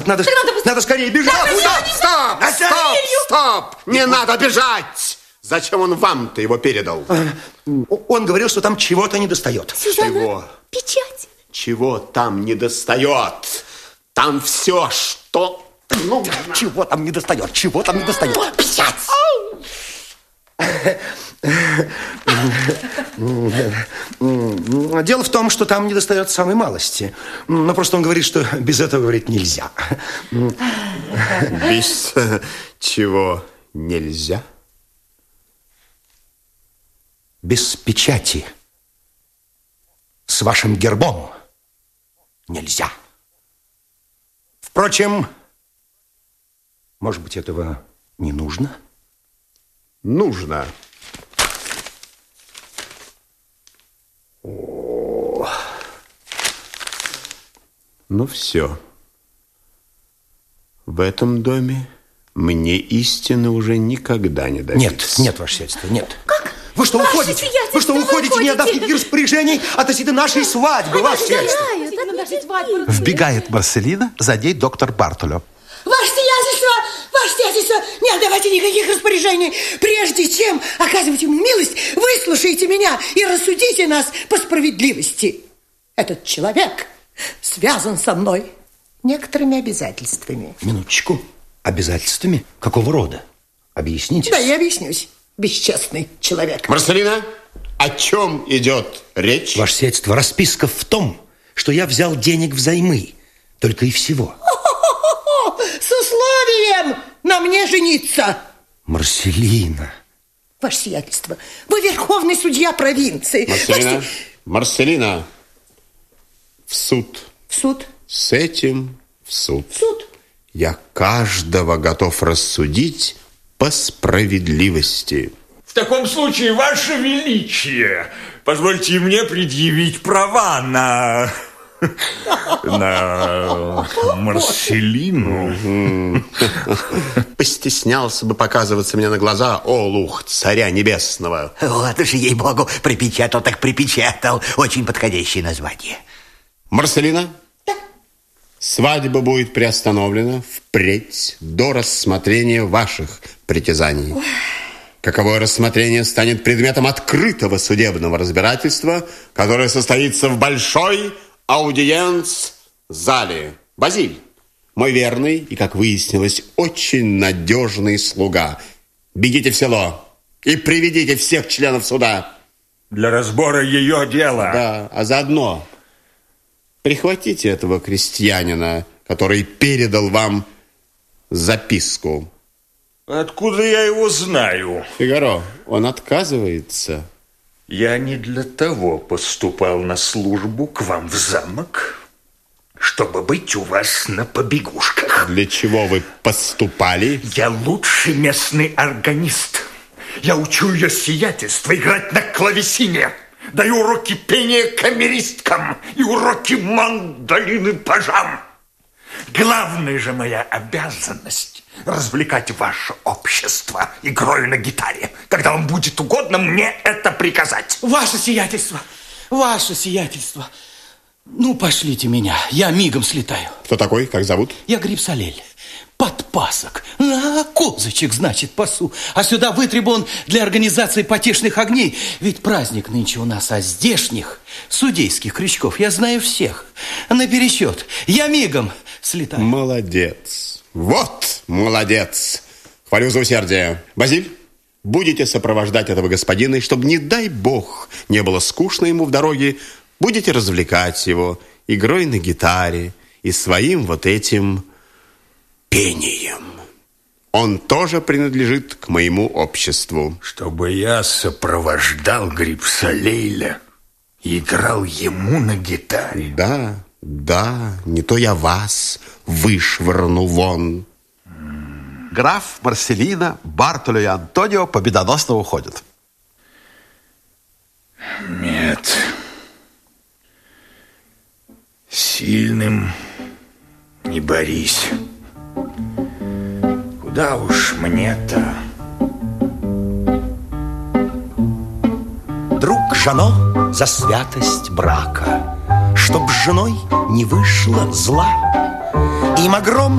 надо скорее бежать. Стоп! Не надо бежать! Зачем он вам-то его передал? Он говорил, что там чего-то недостает. Чего? Печать. Чего там недостает? Там все, что... Чего там недостает? Чего там недостает? Печать. Дело в том, что там недостает самой малости. Но просто он говорит, что без этого, говорить, нельзя. Без чего нельзя? Без печати. С вашим гербом нельзя. Впрочем, может быть, этого не нужно? Нужно. Ну все. В этом доме мне истины уже никогда не добиться. Нет, ваше сиятельство, нет. Как? Вы что, уходите? Вы что, уходите, не отдав никаких распоряжений относительно нашей свадьбы, ваше сиятельство? Вбегает Марселина, за ней доктор Бартоло. Ваше сиятельство, не отдавайте никаких распоряжений. Прежде чем оказывать ему милость, выслушайте меня и рассудите нас по справедливости. Этот человек связан со мной некоторыми обязательствами. Минуточку. Обязательствами? Какого рода? Объясните. Да, я объяснюсь. Бесчестный человек. Марселина, о чем идет речь? Ваше сиятельство, расписка в том, что я взял денег взаймы. Только и всего. С условием на мне жениться. Марселина. Ваше сиятельство, вы верховный судья провинции. Марселина, в суд. В суд? С этим в суд. В суд? Я каждого готов рассудить по справедливости. В таком случае, Ваше Величие, позвольте мне предъявить права на Марселину. Постеснялся бы показываться мне на глаза, олух царя небесного. Вот уж, ей-богу, припечатал так припечатал. Очень подходящее название. Марселина, свадьба будет приостановлена впредь до рассмотрения ваших притязаний. Каковое рассмотрение станет предметом открытого судебного разбирательства, которое состоится в большой аудиенц-зале. Базиль, мой верный и, как выяснилось, очень надежный слуга. Бегите в село и приведите всех членов суда. Для разбора ее дела. Да, а заодно прихватите этого крестьянина, который передал вам записку. Откуда я его знаю? Фигаро, он отказывается. Я не для того поступал на службу к вам в замок, чтобы быть у вас на побегушках. Для чего вы поступали? Я лучший местный органист. Я учу ее сиятельство играть на клавесине. Даю уроки пения камеристкам и уроки мандолины пажам. Главная же моя обязанность развлекать ваше общество игрой на гитаре, когда вам будет угодно мне это приказать. Ваше сиятельство, ну, пошлите меня, я мигом слетаю. Кто такой, как зовут? Я Гриб-Солель, подпасок, козочек, значит, пасу. А сюда вытребован для организации потешных огней. Ведь праздник нынче у нас, а здешних судейских крючков я знаю всех. Напересчет, я мигом слетаю. Молодец, вот молодец. Хвалю за усердие. Базиль, будете сопровождать этого господина, и чтобы, не дай бог, не было скучно ему в дороге, будете развлекать его игрой на гитаре и своим вот этим пением. Он тоже принадлежит к моему обществу. Чтобы я сопровождал Гриб-Солеля и играл ему на гитаре. Да, не то я вас вышвырну вон. Граф, Марселина, Бартоло и Антонио победоносно уходят. Нет. Сильным не борись. Куда уж мне-то? Друг Жано за святость брака, чтоб с женой не вышло зла, им огромный